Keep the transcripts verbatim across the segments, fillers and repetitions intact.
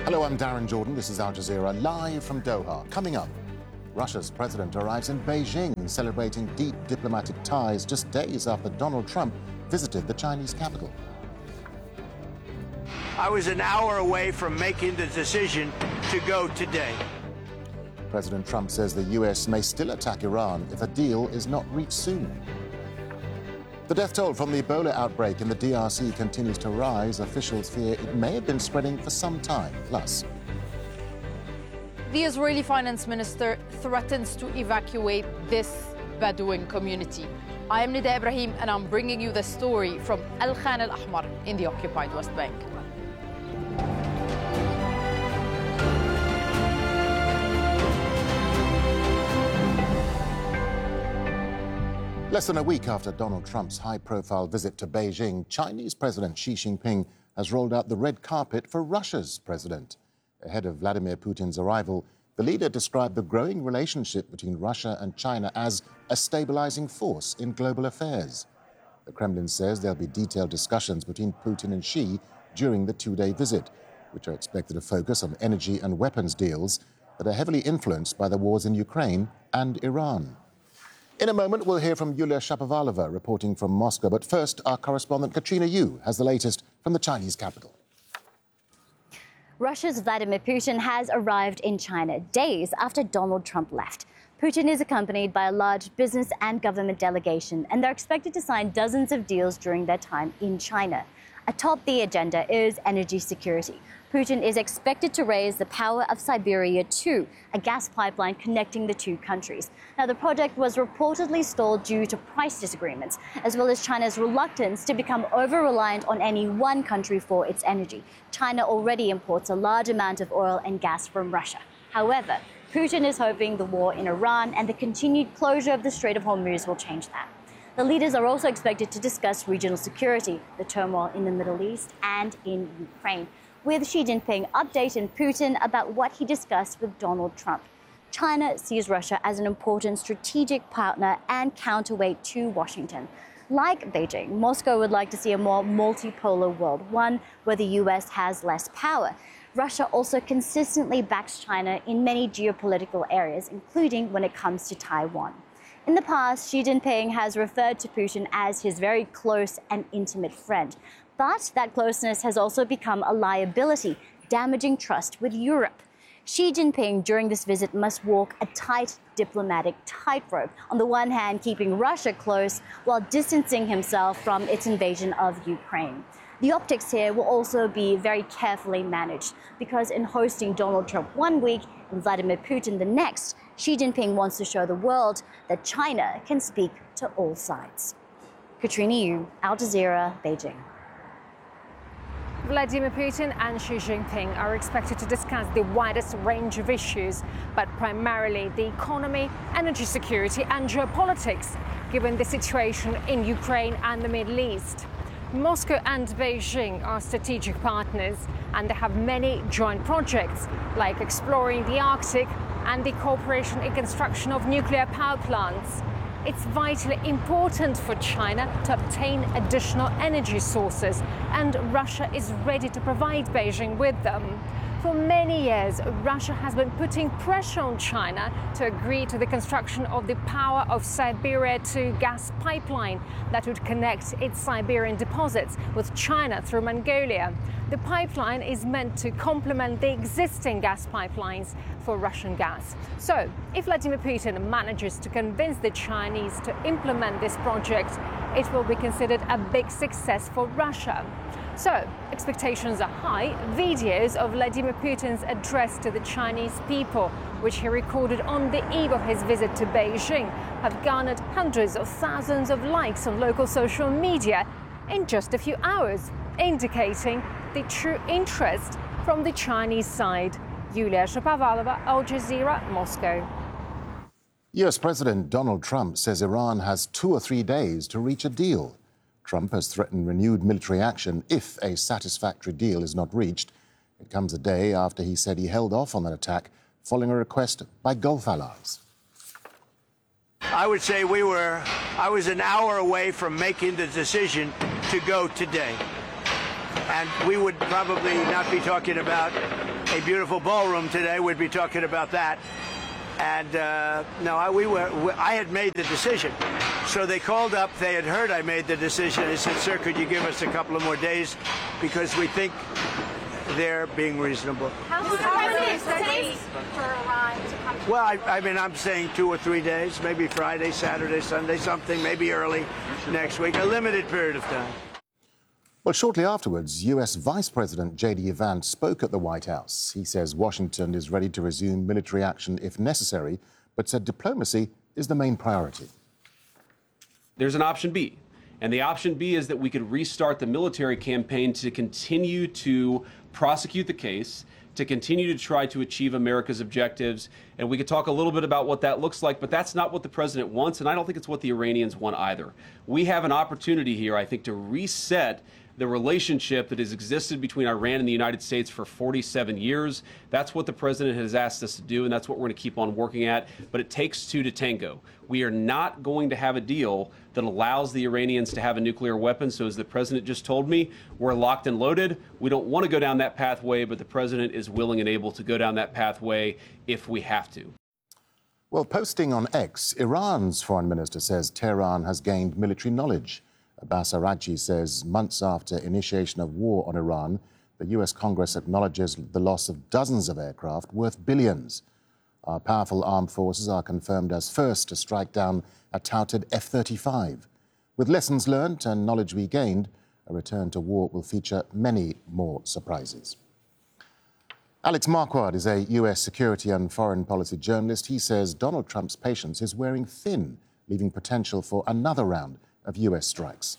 Hello, I'm Darren Jordan. This is Al Jazeera, live from Doha. Coming up, Russia's president arrives in Beijing, celebrating deep diplomatic ties just days after Donald Trump visited the Chinese capital. I was an hour away from making the decision to go today. President Trump says the U S may still attack Iran if a deal is not reached soon. The death toll from the Ebola outbreak in the D R C continues to rise. Officials fear it may have been spreading for some time. Plus, the Israeli finance minister threatens to evacuate this Bedouin community. I am Nida Ibrahim, and I'm bringing you the story from Al Khan Al Ahmar in the occupied West Bank. Less than a week after Donald Trump's high-profile visit to Beijing, Chinese President Xi Jinping has rolled out the red carpet for Russia's president. Ahead of Vladimir Putin's arrival, the leader described the growing relationship between Russia and China as a stabilizing force in global affairs. The Kremlin says there'll be detailed discussions between Putin and Xi during the two-day visit, which are expected to focus on energy and weapons deals that are heavily influenced by the wars in Ukraine and Iran. In a moment, we'll hear from Yulia Shapovalova reporting from Moscow. But first, our correspondent Katrina Yu has the latest from the Chinese capital. Russia's Vladimir Putin has arrived in China days after Donald Trump left. Putin is accompanied by a large business and government delegation, and they're expected to sign dozens of deals during their time in China. Atop the agenda is energy security. Putin is expected to raise the Power of Siberia two, a gas pipeline connecting the two countries. Now, the project was reportedly stalled due to price disagreements, as well as China's reluctance to become over-reliant on any one country for its energy. China already imports a large amount of oil and gas from Russia. However, Putin is hoping the war in Iran and the continued closure of the Strait of Hormuz will change that. The leaders are also expected to discuss regional security, the turmoil in the Middle East and in Ukraine, with Xi Jinping updating Putin about what he discussed with Donald Trump. China sees Russia as an important strategic partner and counterweight to Washington. Like Beijing, Moscow would like to see a more multipolar world, one where the U S has less power. Russia also consistently backs China in many geopolitical areas, including when it comes to Taiwan. In the past, Xi Jinping has referred to Putin as his very close and intimate friend. But that closeness has also become a liability, damaging trust with Europe. Xi Jinping, during this visit, must walk a tight diplomatic tightrope, on the one hand keeping Russia close while distancing himself from its invasion of Ukraine. The optics here will also be very carefully managed, because in hosting Donald Trump one week and Vladimir Putin the next, Xi Jinping wants to show the world that China can speak to all sides. Katrina Yu, Al Jazeera, Beijing. Vladimir Putin and Xi Jinping are expected to discuss the widest range of issues, but primarily the economy, energy security and geopolitics, given the situation in Ukraine and the Middle East. Moscow and Beijing are strategic partners, and they have many joint projects, like exploring the Arctic and the cooperation in construction of nuclear power plants. It's vitally important for China to obtain additional energy sources, and Russia is ready to provide Beijing with them. For many years, Russia has been putting pressure on China to agree to the construction of the Power of Siberia two gas pipeline that would connect its Siberian deposits with China through Mongolia. The pipeline is meant to complement the existing gas pipelines for Russian gas. So, if Vladimir Putin manages to convince the Chinese to implement this project, it will be considered a big success for Russia. So, expectations are high. Videos of Vladimir Putin's address to the Chinese people, which he recorded on the eve of his visit to Beijing, have garnered hundreds of thousands of likes on local social media in just a few hours, indicating the true interest from the Chinese side. Yulia Shapovalova, Al Jazeera, Moscow. U S President Donald Trump says Iran has two or three days to reach a deal. Trump has threatened renewed military action if a satisfactory deal is not reached. It comes a day after he said he held off on an attack following a request by Gulf allies. I would say we were, I was an hour away from making the decision to go today. And we would probably not be talking about a beautiful ballroom today. We'd be talking about that. And uh, no, I, we were, I had made the decision. So they called up. They had heard I made the decision. They said, sir, could you give us a couple of more days? Because we think they're being reasonable. How long is the days for Iran to come to? Well, I, I mean, I'm saying two or three days, maybe Friday, Saturday, Sunday, something, maybe early next week, a limited period of time. Well, shortly afterwards, U S Vice President J D Vance spoke at the White House. He says Washington is ready to resume military action if necessary, but said diplomacy is the main priority. There's an option B, and the option B is that we could restart the military campaign to continue to prosecute the case, to continue to try to achieve America's objectives. And we could talk a little bit about what that looks like, but that's not what the president wants, and I don't think it's what the Iranians want either. We have an opportunity here, I think, to reset the relationship that has existed between Iran and the United States for forty-seven years. That's what the president has asked us to do, and that's what we're going to keep on working at. But it takes two to tango. We are not going to have a deal that allows the Iranians to have a nuclear weapon. So as the president just told me, we're locked and loaded. We don't want to go down that pathway, but the president is willing and able to go down that pathway if we have to. Well, posting on X, Iran's foreign minister says Tehran has gained military knowledge. Abbas Araghchi says months after initiation of war on Iran, the U S Congress acknowledges the loss of dozens of aircraft worth billions. Our powerful armed forces are confirmed as first to strike down a touted F thirty-five. With lessons learned and knowledge we gained, a return to war will feature many more surprises. Alex Marquardt is a U S security and foreign policy journalist. He says Donald Trump's patience is wearing thin, leaving potential for another round of U S strikes.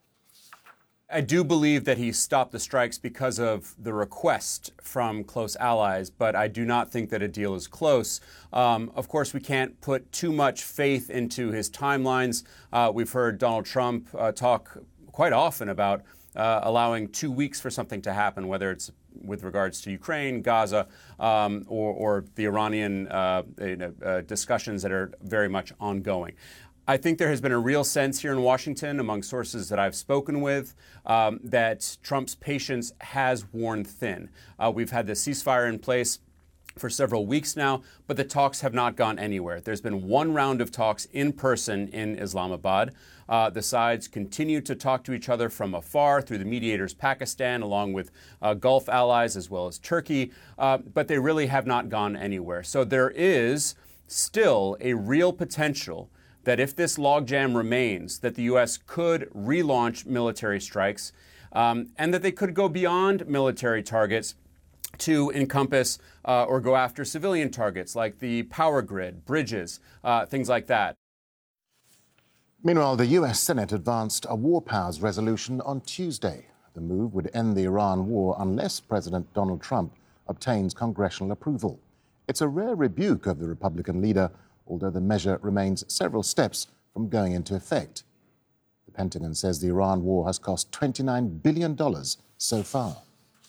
I do believe that he stopped the strikes because of the request from close allies, but I do not think that a deal is close. Um, of course, we can't put too much faith into his timelines. Uh, we've heard Donald Trump uh, talk quite often about uh, allowing two weeks for something to happen, whether it's with regards to Ukraine, Gaza, um, or, or the Iranian uh, uh, discussions that are very much ongoing. I think there has been a real sense here in Washington, among sources that I've spoken with, um, that Trump's patience has worn thin. Uh, we've had the ceasefire in place for several weeks now, but the talks have not gone anywhere. There's been one round of talks in person in Islamabad. Uh, the sides continue to talk to each other from afar through the mediators Pakistan, along with uh, Gulf allies as well as Turkey, uh, but they really have not gone anywhere. So there is still a real potential that if this logjam remains, that the U S could relaunch military strikes, um, and that they could go beyond military targets to encompass uh, or go after civilian targets like the power grid, bridges, uh, things like that. Meanwhile, the U S Senate advanced a war powers resolution on Tuesday. The move would end the Iran war unless President Donald Trump obtains congressional approval. It's a rare rebuke of the Republican leader, although the measure remains several steps from going into effect. The Pentagon says the Iran war has cost twenty-nine billion dollars so far.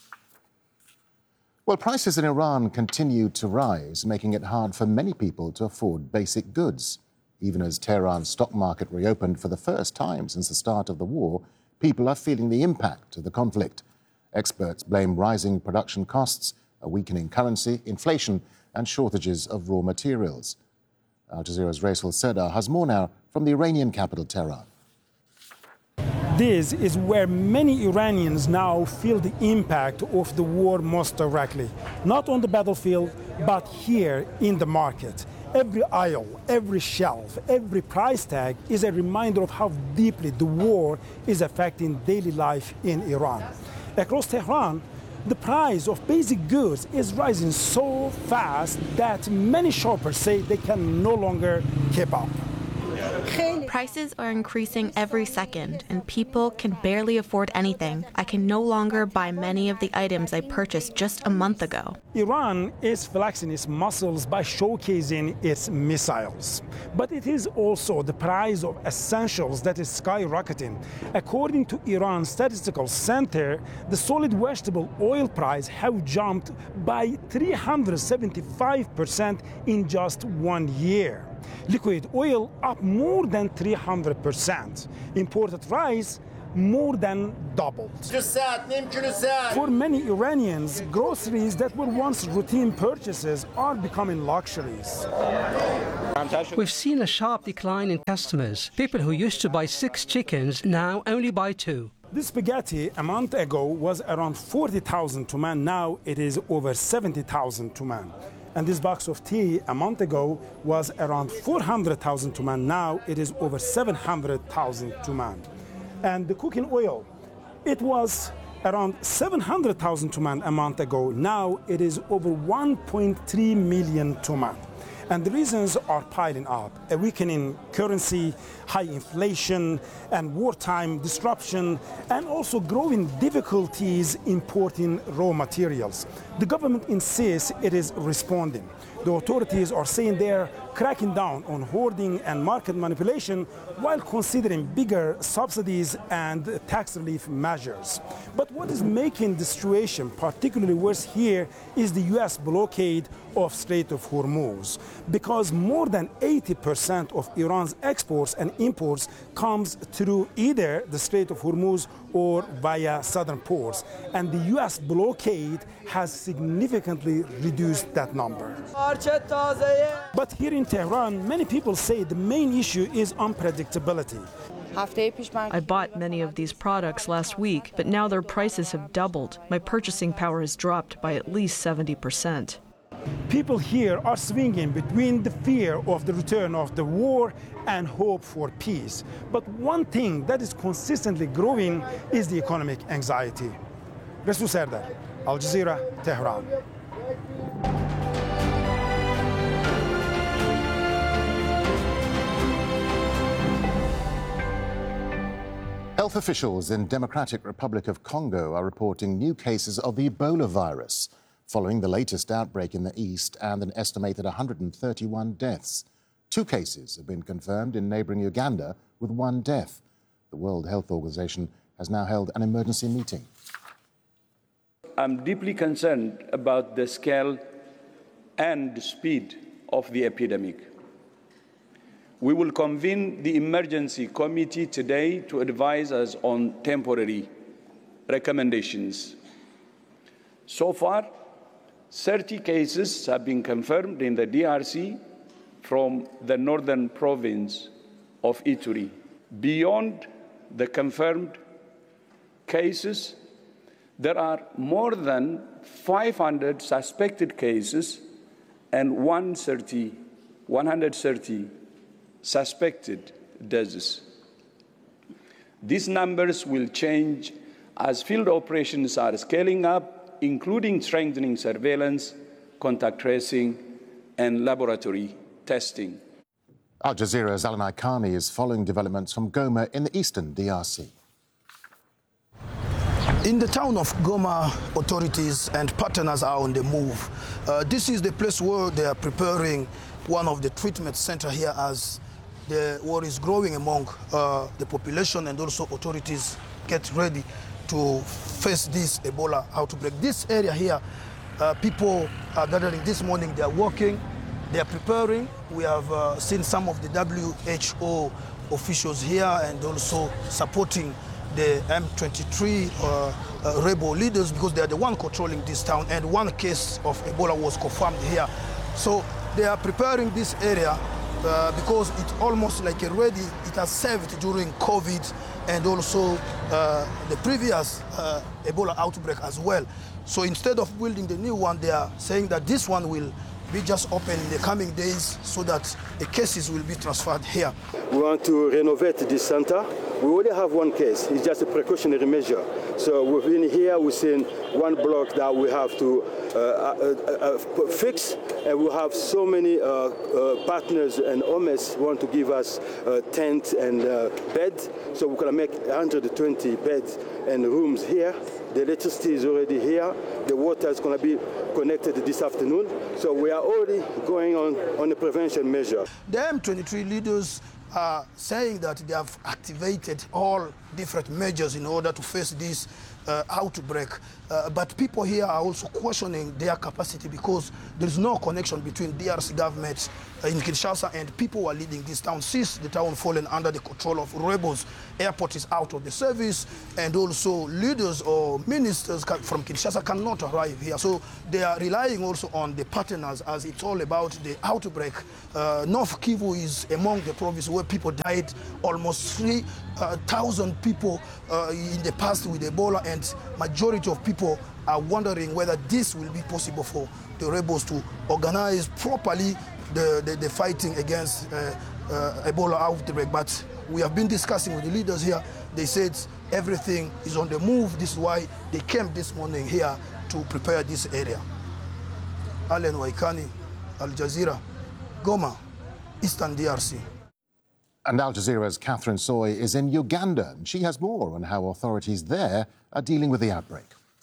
Well, prices in Iran continue to rise, making it hard for many people to afford basic goods. Even as Tehran's stock market reopened for the first time since the start of the war, people are feeling the impact of the conflict. Experts blame rising production costs, a weakening currency, inflation, and shortages of raw materials. Al Jazeera's Raisal Serdar has more now from the Iranian capital, Tehran. This is where many Iranians now feel the impact of the war most directly. Not on the battlefield, but here in the market. Every aisle, every shelf, every price tag is a reminder of how deeply the war is affecting daily life in Iran. Across Tehran, the price of basic goods is rising so fast that many shoppers say they can no longer keep up. Prices are increasing every second, and people can barely afford anything. I can no longer buy many of the items I purchased just a month ago. Iran is flexing its muscles by showcasing its missiles. But it is also the price of essentials that is skyrocketing. According to Iran's Statistical Center, the solid vegetable oil price have jumped by three hundred seventy-five percent in just one year. Liquid oil up more than three hundred percent. Imported rice more than doubled. For many Iranians, groceries that were once routine purchases are becoming luxuries. We've seen a sharp decline in customers. People who used to buy six chickens now only buy two. This spaghetti a month ago was around forty thousand tuman. Now it is over seventy thousand tuman. And this box of tea a month ago was around four hundred thousand tuman. Now it is over seven hundred thousand tuman. And the cooking oil, it was around seven hundred thousand tuman a month ago. Now it is over one point three million tuman. And the reasons are piling up: a weakening currency, high inflation, and wartime disruption, and also growing difficulties importing raw materials. The government insists it is responding. The authorities are saying they're cracking down on hoarding and market manipulation while considering bigger subsidies and tax relief measures. But what is making the situation particularly worse here is the U S blockade of Strait of Hormuz, because more than eighty percent of Iran's exports and imports comes through either the Strait of Hormuz or via southern ports, and the U S blockade has significantly reduced that number. But here in Tehran, many people say the main issue is unpredictability. I bought many of these products last week, but now their prices have doubled. My purchasing power has dropped by at least seventy percent. People here are swinging between the fear of the return of the war and hope for peace. But one thing that is consistently growing is the economic anxiety. Resul Serdar, Al Jazeera, Tehran. Health officials in Democratic Republic of Congo are reporting new cases of the Ebola virus, following the latest outbreak in the east and an estimated one hundred thirty-one deaths. Two cases have been confirmed in neighboring Uganda, with one death. The World Health Organization has now held an emergency meeting. I'm deeply concerned about the scale and the speed of the epidemic. We will convene the emergency committee today to advise us on temporary recommendations. So far, thirty cases have been confirmed in the D R C from the northern province of Ituri. Beyond the confirmed cases, there are more than five hundred suspected cases and one hundred thirty suspected deaths. These numbers will change as field operations are scaling up, including strengthening surveillance, contact tracing, and laboratory testing. Al Jazeera's Alanai Khani is following developments from Goma in the eastern D R C. In the town of Goma, authorities and partners are on the move. Uh, this is the place where they are preparing one of the treatment centers here as the war is growing among uh, the population, and also authorities get ready to face this Ebola outbreak. This area here, uh, people are gathering this morning, they are working, they are preparing. We have uh, seen some of the W H O officials here and also supporting the M twenty-three uh, uh, rebel leaders, because they are the one controlling this town, and one case of Ebola was confirmed here. So they are preparing this area uh, because it's almost like already it has served during COVID and also uh, the previous uh, Ebola outbreak as well. So instead of building the new one, they are saying that this one will be just open in the coming days so that the cases will be transferred here. We want to renovate this center. We already have one case. It's just a precautionary measure. So within here, we've seen one block that we have to uh, uh, uh, fix, and we have so many uh, uh, partners and owners want to give us uh, tent and uh, bed. So we're going to make one hundred twenty beds and rooms here. The electricity is already here. The water is going to be connected this afternoon. So we are already going on on a prevention measure. The M twenty-three leaders are saying that they have activated all different measures in order to face this uh, outbreak. Uh, but people here are also questioning their capacity because there is no connection between D R C government uh, in Kinshasa and people who are leading this town. Since the town fallen under the control of rebels, airport is out of the service, and also leaders or ministers from Kinshasa cannot arrive here. So they are relying also on the partners, as it's all about the outbreak. Uh, North Kivu is among the provinces where people died, almost three thousand people uh, in the past with Ebola, and majority of people are wondering whether this will be possible for the rebels to organize properly the, the, the fighting against uh, uh, Ebola outbreak. But we have been discussing with the leaders here. They said everything is on the move. This is why they came this morning here to prepare this area. Allen Waikani, Al Jazeera, Goma, Eastern D R C. And Al Jazeera's Catherine Soy is in Uganda, and she has more on how authorities there are dealing with the outbreak.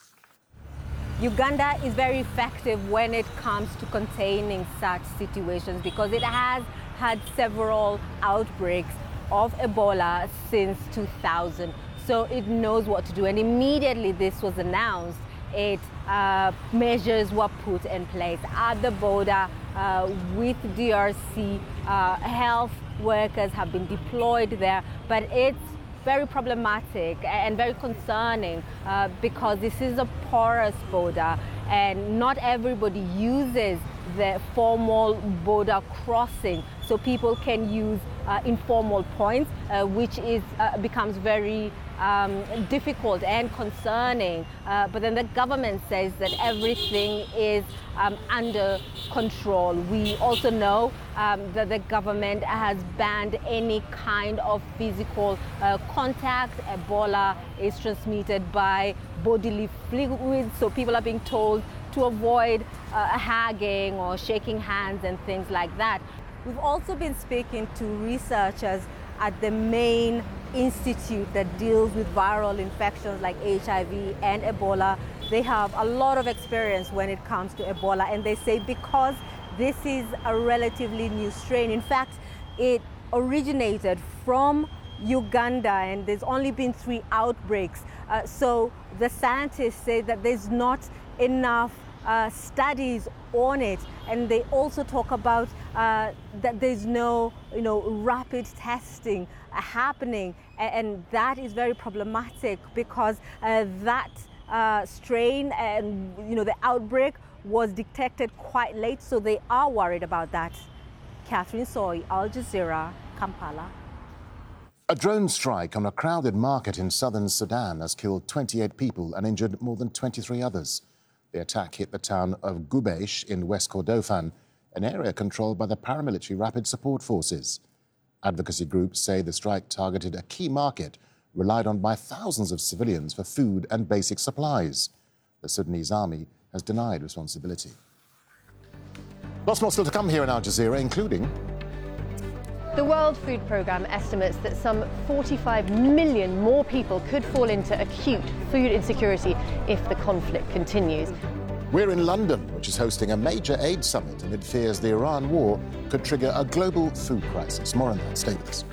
Uganda is very effective when it comes to containing such situations because it has had several outbreaks of Ebola since two thousand. So it knows what to do. And immediately this was announced, it uh, measures were put in place at the border uh, with D R C. Uh, health workers have been deployed there, but it's very problematic and very concerning uh, because this is a porous border and not everybody uses the formal border crossing. So people can use uh, informal points, uh, which is uh, becomes very um, difficult and concerning. Uh, but then the government says that everything is um, under control. We also know um, that the government has banned any kind of physical uh, contact. Ebola is transmitted by bodily fluids, so people are being told to avoid uh, hugging or shaking hands and things like that. We've also been speaking to researchers at the main institute that deals with viral infections like H I V and Ebola. They have a lot of experience when it comes to Ebola, and they say because this is a relatively new strain, in fact, it originated from Uganda and there's only been three outbreaks. Uh, so the scientists say that there's not enough Uh, studies on it, and they also talk about uh, that there's no, you know, rapid testing uh, happening, and, and that is very problematic because uh, that uh, strain and you know the outbreak was detected quite late, so they are worried about that. Catherine Soy, Al Jazeera, Kampala. A drone strike on a crowded market in southern Sudan has killed twenty-eight people and injured more than twenty-three others. The attack hit the town of Gubesh in West Kordofan, an area controlled by the paramilitary Rapid Support Forces. Advocacy groups say the strike targeted a key market relied on by thousands of civilians for food and basic supplies. The Sudanese army has denied responsibility. Lots more still to come here in Al Jazeera, including... The World Food Programme estimates that some forty-five million more people could fall into acute food insecurity if the conflict continues. We're in London, which is hosting a major aid summit amid fears the Iran war could trigger a global food crisis. More on that. Stay with us.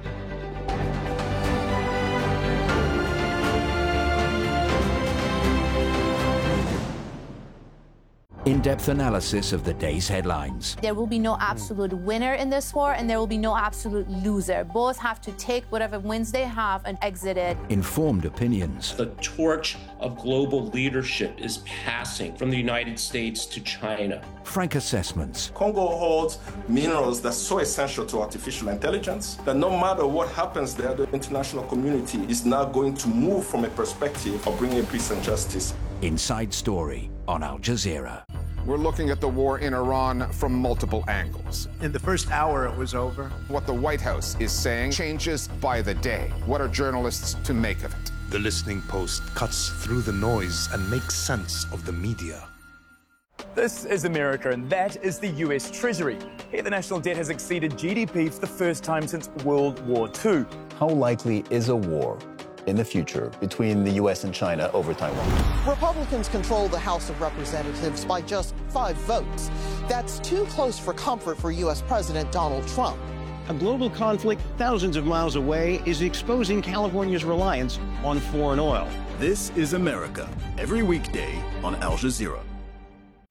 In-depth analysis of the day's headlines. There will be no absolute winner in this war, and there will be no absolute loser. Both have to take whatever wins they have and exit it. Informed opinions. The torch of global leadership is passing from the United States to China. Frank assessments. Congo holds minerals that's so essential to artificial intelligence that no matter what happens there, the international community is now going to move from a perspective of bringing peace and justice. Inside Story on Al Jazeera. We're looking at the war in Iran from multiple angles. In the first hour, it was over. What the White House is saying changes by the day. What are journalists to make of it? The Listening Post cuts through the noise and makes sense of the media. This is America, and that is the U S Treasury. Here, the national debt has exceeded G D P for the first time since World War Two. How likely is a war in the future between the U S and China over Taiwan? Republicans control the House of Representatives by just five votes. That's too close for comfort for U S President Donald Trump. A global conflict thousands of miles away is exposing California's reliance on foreign oil. This is America, every weekday on Al Jazeera.